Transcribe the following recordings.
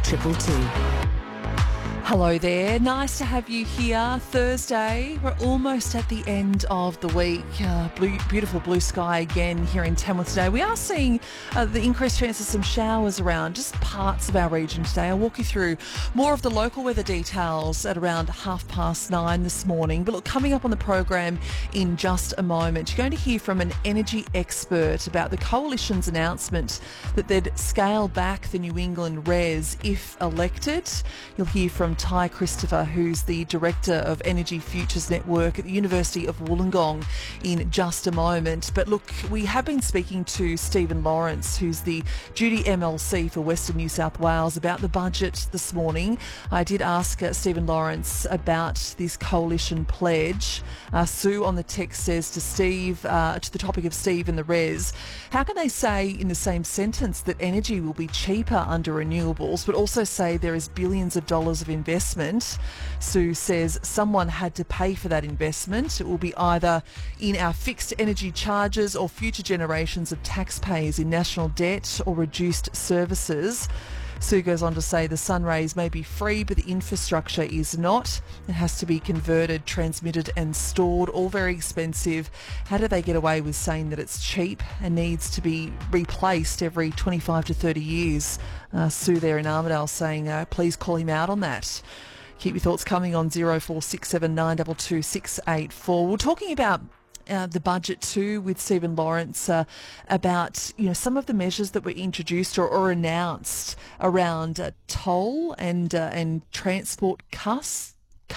9222. Hello there. Nice to have you here. Thursday. We're almost at the end of the week. Beautiful blue sky again here in Tamworth today. We are seeing the increased chance of some showers around just parts of our region today. I'll walk you through more of the local weather details at around 9:30 this morning. But look, coming up on the program in just a moment, you're going to hear from an energy expert about the Coalition's announcement that they'd scale back the New England RES if elected. You'll hear from Ty Christopher, who's the Director of Energy Futures Network at the University of Wollongong, in just a moment. But look, we have been speaking to Stephen Lawrence, who's the Duty MLC for Western New South Wales, about the budget this morning. I did ask Stephen Lawrence about this Coalition pledge. Sue on the text says to Steve, to the topic of Steve and the RES, how can they say in the same sentence that energy will be cheaper under renewables, but also say there is billions of dollars of investment? Sue says someone had to pay for that investment. It will be either in our fixed energy charges or future generations of taxpayers in national debt or reduced services. Sue goes on to say the sun rays may be free, but the infrastructure is not. It has to be converted, transmitted and stored, all very expensive. How do they get away with saying that it's cheap and needs to be replaced every 25 to 30 years? Sue there in Armidale saying, please call him out on that. Keep your thoughts coming on 0467 922 684. We're talking about the budget too with Stephen Lawrence about some of the measures that were introduced or announced around toll and transport cuts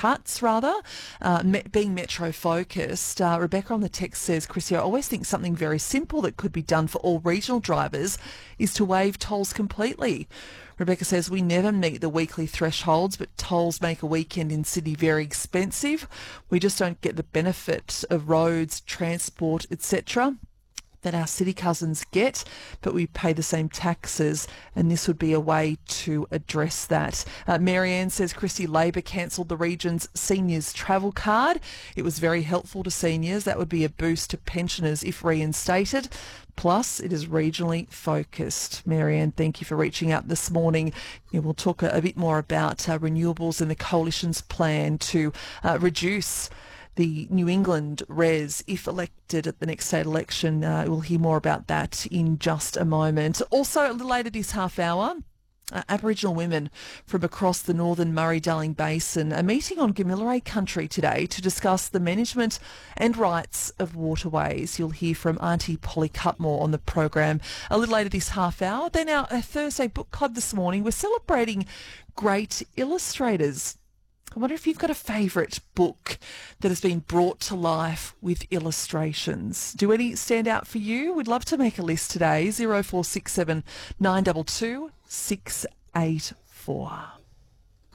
being metro focused. Rebecca on the text says, Chrissy, I always think something very simple that could be done for all regional drivers is to waive tolls completely. Rebecca says, we never meet the weekly thresholds, but tolls make a weekend in Sydney very expensive. We just don't get the benefit of roads, transport, etc. that our city cousins get, but we pay the same taxes, and this would be a way to address that. Marianne says, Christy, Labor cancelled the region's seniors travel card. It was very helpful to seniors. That would be a boost to pensioners if reinstated. Plus, it is regionally focused. Marianne, thank you for reaching out this morning. We'll talk a bit more about renewables and the Coalition's plan to reduce the New England RES if elected at the next state election. We'll hear more about that in just a moment. Also, a little later this half hour, Aboriginal women from across the northern Murray-Darling Basin are meeting on Gamilaroi country today to discuss the management and rights of waterways. You'll hear from Auntie Polly Cutmore on the program a little later this half hour. Then our Thursday book club this morning, we're celebrating great illustrators. I wonder if you've got a favourite book that has been brought to life with illustrations. Do any stand out for you? We'd love to make a list today. 0467 922 684.